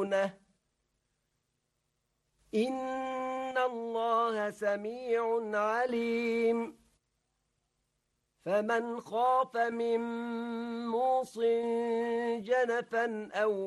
يعرفونه إن الله سميع عليم فمن خاف من موص جنفا أو